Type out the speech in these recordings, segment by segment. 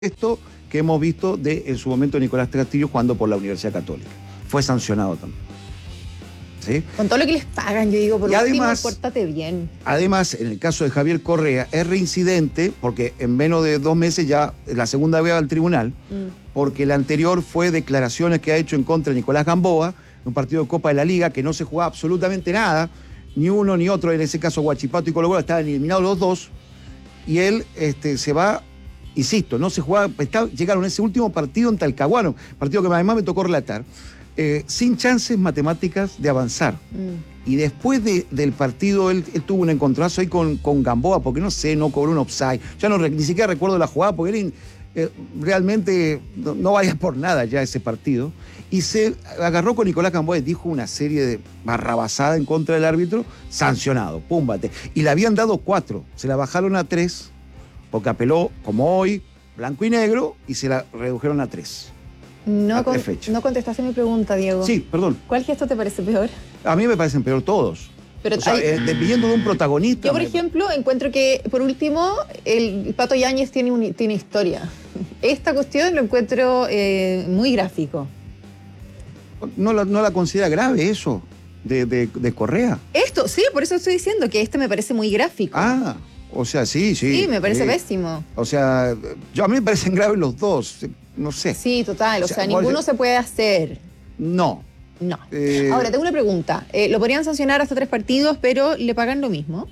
Esto que hemos visto en su momento Nicolás Castillo jugando por la Universidad Católica. Fue sancionado también. ¿Sí? Con todo lo que les pagan, yo digo, por último, además, pórtate bien. Además, en el caso de Javier Correa, es reincidente porque en menos de 2 meses ya la segunda vez va al tribunal, porque la anterior fue declaraciones que ha hecho en contra de Nicolás Gamboa, en un partido de Copa de la Liga, que no se jugaba absolutamente nada, ni uno ni otro, en ese caso Huachipato y Colo-Colo estaban eliminados los dos, y él se va, insisto, no se jugaba, llegaron a ese último partido en Talcahuano, partido que además me tocó relatar, sin chances matemáticas de avanzar. Y después del partido él tuvo un encontronazo ahí con Gamboa, porque no sé, no cobró un offside. Ya ni siquiera recuerdo la jugada, porque él realmente no valía por nada ya ese partido. Y se agarró con Nicolás Gamboa y dijo una serie de barrabasadas en contra del árbitro, sancionado, púmbate. Y le habían dado 4, se la bajaron a 3, porque apeló, como hoy, blanco y negro, y se la redujeron a 3. No contestaste mi pregunta, Diego. Sí, perdón. ¿Cuál gesto te parece peor? A mí me parecen peor todos. Pero o sea, dependiendo de un protagonista. Yo, por ejemplo, encuentro que, por último, el Pato Yáñez tiene historia. Esta cuestión lo encuentro muy gráfico. ¿No la considera grave eso de Correa? Esto, sí, por eso estoy diciendo que me parece muy gráfico. Ah, o sea, sí. Sí, me parece pésimo. O sea, a mí me parecen graves los dos, no sé. Sí, total, o sea ninguno se puede hacer. No. Ahora, tengo una pregunta. Lo podrían sancionar hasta 3 partidos, pero ¿le pagan lo mismo?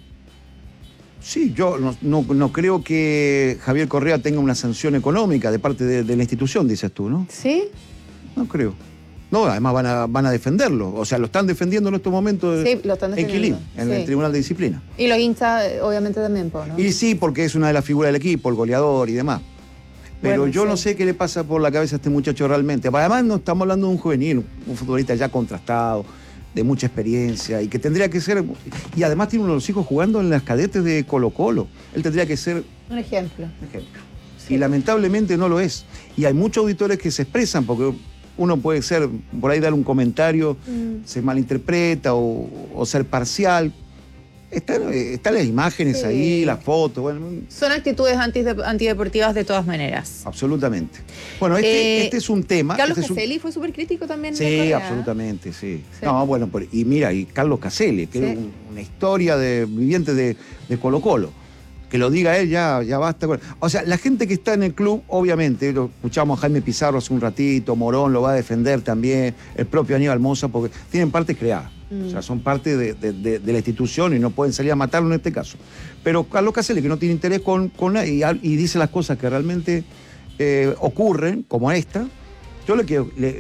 Sí, yo no creo que Javier Correa tenga una sanción económica de parte de la institución, dices tú, ¿no? Sí. No creo. No, además van a defenderlo. O sea, lo están defendiendo en estos momentos sí, lo están defendiendo. En el Tribunal de Disciplina. Y los hinchas, obviamente, también, ¿no? Y sí, porque es una de las figuras del equipo, el goleador y demás. Pero yo no sé qué le pasa por la cabeza a este muchacho realmente. Además, no estamos hablando de un juvenil, un futbolista ya contrastado, de mucha experiencia, y que tendría que ser... Y además tiene uno de los hijos jugando en las cadetes de Colo-Colo. Él tendría que ser... Un ejemplo. Sí. Y lamentablemente no lo es. Y hay muchos auditores que se expresan, porque uno puede ser, por ahí dar un comentario, se malinterpreta o ser parcial. Están las imágenes ahí, las fotos. Bueno, son actitudes antideportivas de todas maneras. Absolutamente. Bueno, este es un tema. Carlos Caselli fue súper crítico también. Sí, absolutamente, sí. No, bueno, y mira, y Carlos Caselli, que es una historia viviente de Colo-Colo. Que lo diga él, ya basta. O sea, la gente que está en el club, obviamente, lo escuchamos a Jaime Pizarro hace un ratito, Morón lo va a defender también, el propio Aníbal Mosa, porque tienen parte creada. O sea, son parte de la institución y no pueden salir a matarlo en este caso. Pero Carlos Caselli, que no tiene interés y dice las cosas que realmente ocurren, como esta, yo le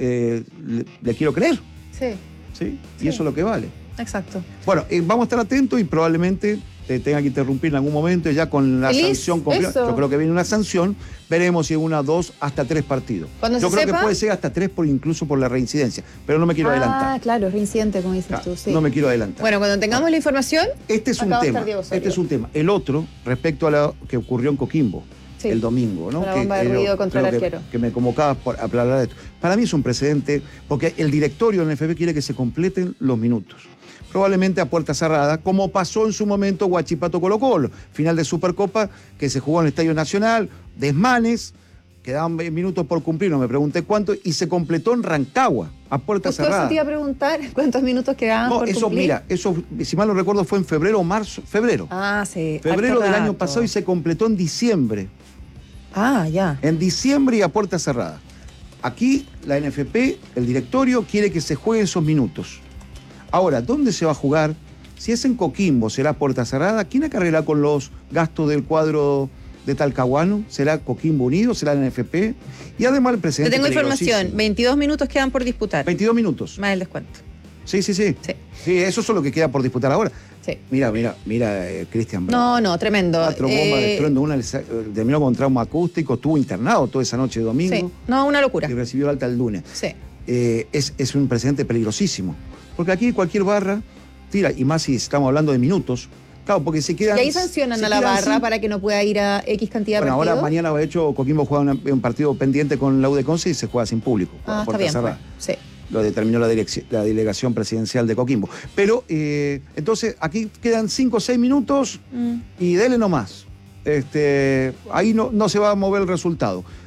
quiero creer. Sí. Y eso es lo que vale. Exacto. Bueno, vamos a estar atentos y probablemente tenga que interrumpir en algún momento ya con la sanción completa. Yo creo que viene una sanción, veremos si es 1, 2, hasta 3 partidos. Yo creo que puede ser hasta 3 incluso por la reincidencia, pero no me quiero adelantar. Ah, claro, reincidente, como dices tú, sí. No me quiero adelantar. Bueno, cuando tengamos la información, este es un tema. El otro, respecto a lo que ocurrió en Coquimbo, el domingo, ¿no? La bomba de ruido contra el arquero. Que me convocabas a hablar de esto. Para mí es un precedente, porque el directorio del NFP quiere que se completen los minutos. Probablemente a puerta cerrada, como pasó en su momento Huachipato Colo-Colo, final de Supercopa que se jugó en el Estadio Nacional, desmanes, quedaban minutos por cumplir, no me pregunté cuánto, y se completó en Rancagua, a puerta cerrada. Eso te iba a preguntar, ¿cuántos minutos quedaban por cumplir? Mira, eso, si mal no recuerdo, fue en febrero o marzo, febrero. Ah, sí. Febrero del año pasado y se completó en diciembre. Ah, ya. En diciembre y a puerta cerrada. Aquí la NFP, el directorio, quiere que se jueguen esos minutos. Ahora, ¿dónde se va a jugar? Si es en Coquimbo, ¿será puerta cerrada? ¿Quién acarreará con los gastos del cuadro de Talcahuano? ¿Será Coquimbo Unido? ¿Será la NFP? Y además el presidente... Te tengo información, 22 minutos quedan por disputar. 22 minutos. Más el descuento. Sí, eso es lo que queda por disputar ahora. Sí. Mira, Cristian. No, tremendo. 4 bombas de estruendo, una terminó con trauma acústico, estuvo internado toda esa noche de domingo. Sí, no, una locura. Y recibió alta el lunes. Sí. Es un precedente peligrosísimo. Porque aquí cualquier barra tira, y más si estamos hablando de minutos. Claro, porque se quedan... Y ahí sancionan a la barra para que no pueda ir a X cantidad de partidos. Bueno, ahora mañana, de hecho, Coquimbo juega un partido pendiente con la U de Conce y se juega sin público. Está bien, sí. Lo determinó la delegación presidencial de Coquimbo. Pero, entonces, aquí quedan 5 o 6 minutos y dele nomás. ahí no se va a mover el resultado.